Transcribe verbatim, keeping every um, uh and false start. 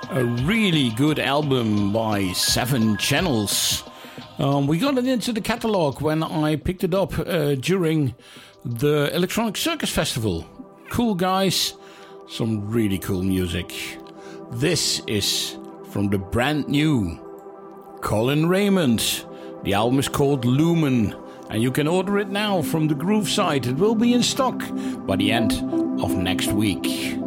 A really good album by Seven Channels. Um, we got it into the catalog when I picked it up uh, during the Electronic Circus Festival. Cool guys, some really cool music. This is from the brand new Colin Raymond. The album is called Lumen, and you can order it now from the Groove site. It will be in stock by the end of next week.